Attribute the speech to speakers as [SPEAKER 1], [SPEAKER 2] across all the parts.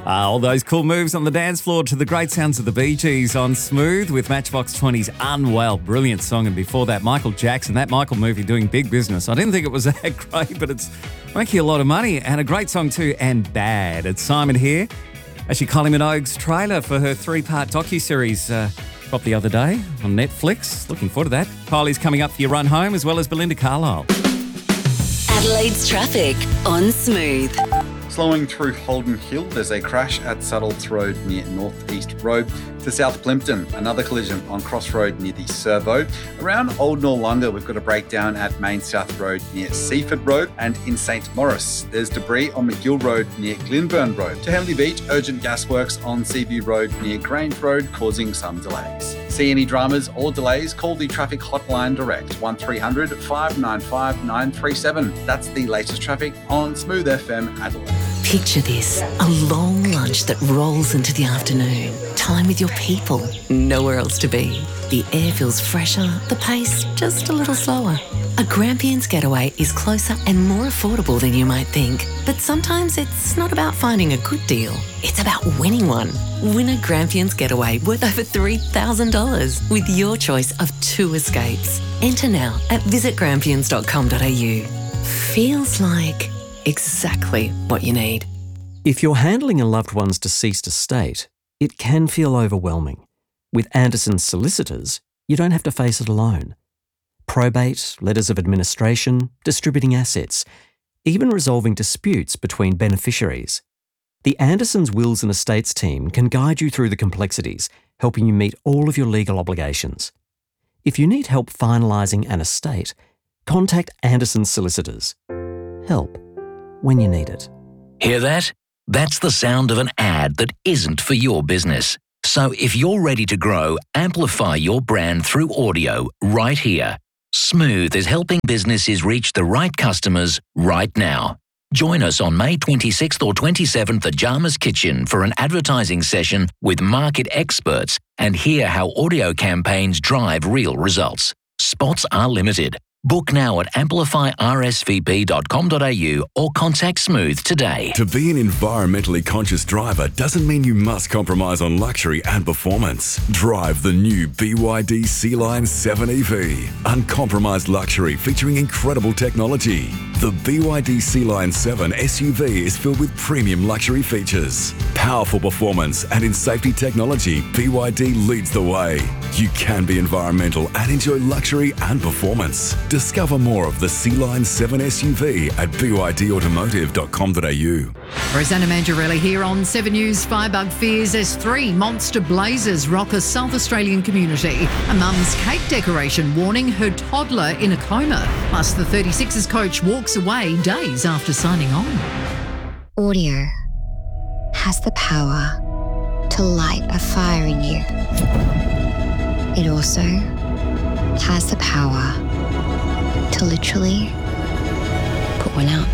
[SPEAKER 1] All those cool moves on the dance floor to the great sounds of the Bee Gees on Smooth with Matchbox 20's Unwell. Brilliant song. And before that, Michael Jackson, that Michael movie doing big business. I didn't think it was that great, but it's making a lot of money. And a great song too, and Bad. It's Simon here. Actually, Kylie Minogue's trailer for her 3-part docuseries dropped the other day on Netflix. Looking forward to that. Kylie's coming up for your run home, as well as Belinda Carlisle.
[SPEAKER 2] Adelaide's traffic on Smooth.
[SPEAKER 3] Slowing through Holden Hill, there's a crash at Suttles Road near North East Road. To South Plympton, another collision on Cross Road near the Servo. Around Old Noarlunga, we've got a breakdown at Main South Road near Seaford Road. And in St Maurice, there's debris on McGill Road near Glenburn Road. To Henley Beach, urgent gasworks on Seaview Road near Grange Road, causing some delays. See any dramas or delays, call the traffic hotline direct, 1300 595 937. That's the latest traffic on Smooth FM Adelaide.
[SPEAKER 2] Picture this, a long lunch that rolls into the afternoon. Time with your people, nowhere else to be. The air feels fresher, the pace just a little slower. A Grampians getaway is closer and more affordable than you might think. But sometimes it's not about finding a good deal, it's about winning one. Win a Grampians getaway worth over $3,000 with your choice of 2 escapes. Enter now at visitgrampians.com.au. Feels like exactly what you need.
[SPEAKER 4] If you're handling a loved one's deceased estate, it can feel overwhelming. With Anderson's solicitors, you don't have to face it alone. Probate, letters of administration, distributing assets, even resolving disputes between beneficiaries. The Anderson's Wills and Estates team can guide you through the complexities, helping you meet all of your legal obligations. If you need help finalising an estate, contact Anderson's solicitors. Help when you need it.
[SPEAKER 5] Hear that? That's the sound of an ad that isn't for your business. So if you're ready to grow, amplify your brand through audio right here. Smooth is helping businesses reach the right customers right now. Join us on May 26th or 27th at Jama's Kitchen for an advertising session with market experts and hear how audio campaigns drive real results. Spots are limited. Book now at amplifyrsvp.com.au or contact Smooth today.
[SPEAKER 6] To be an environmentally conscious driver doesn't mean you must compromise on luxury and performance. Drive the new BYD Sea-Line 7 EV. Uncompromised luxury featuring incredible technology. The BYD Sea-Line 7 SUV is filled with premium luxury features. Powerful performance and in safety technology, BYD leads the way. You can be environmental and enjoy luxury and performance. Discover more of the Sea-Line 7 SUV at bydautomotive.com.au.
[SPEAKER 7] Rosanna Mangiarelli here on 7 News. Firebug fears as 3 monster blazes rock a South Australian community. A mum's cake decoration warning her toddler in a coma. Plus, the 36ers coach walks away days after signing on.
[SPEAKER 8] Audio has the power to light a fire in you. It also has the power to literally put one out.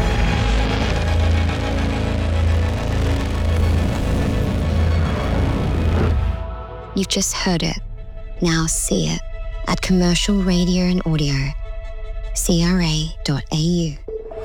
[SPEAKER 8] You've just heard it. Now see it at Commercial Radio and Audio, CRA.au.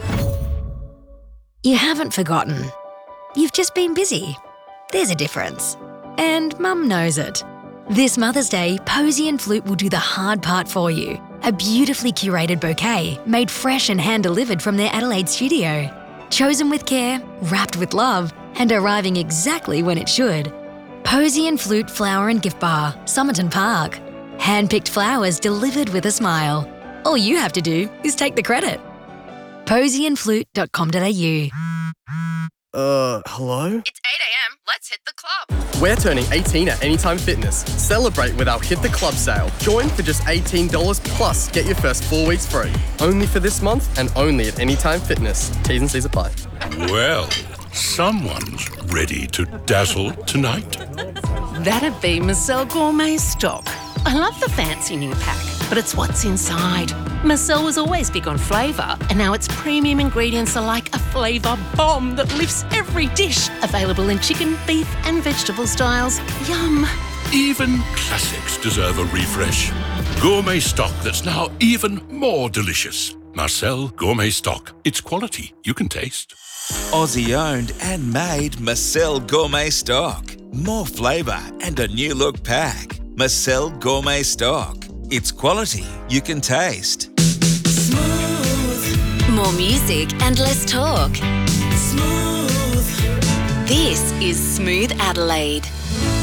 [SPEAKER 9] You haven't forgotten. You've just been busy. There's a difference. And Mum knows it. This Mother's Day, Posy and Flute will do the hard part for you. A beautifully curated bouquet, made fresh and hand-delivered from their Adelaide studio. Chosen with care, wrapped with love, and arriving exactly when it should. Posy and Flute Flower and Gift Bar, Somerton Park. Hand-picked flowers delivered with a smile. All you have to do is take the credit. posyandflute.com.au.
[SPEAKER 10] Hello?
[SPEAKER 11] It's 8 a.m. Let's hit the club.
[SPEAKER 10] We're turning 18 at Anytime Fitness. Celebrate with our Hit the Club sale. Join for just $18 plus get your first 4 weeks free. Only for this month and only at Anytime Fitness. T's and C's apply.
[SPEAKER 12] Well, someone's ready to dazzle tonight.
[SPEAKER 13] That'd be Marcel Gourmet Stock. I love the fancy new pack, but it's what's inside. Marcel was always big on flavour, and now its premium ingredients are like a flavour bomb that lifts every dish. Available in chicken, beef and vegetable styles. Yum!
[SPEAKER 12] Even classics deserve a refresh. Gourmet stock that's now even more delicious. Marcel Gourmet Stock. It's quality you can taste.
[SPEAKER 14] Aussie owned and made Marcel Gourmet Stock. More flavour and a new look pack. Marcel Gourmet Stock. It's quality you can taste.
[SPEAKER 2] More music and less talk. This is Smooth Adelaide.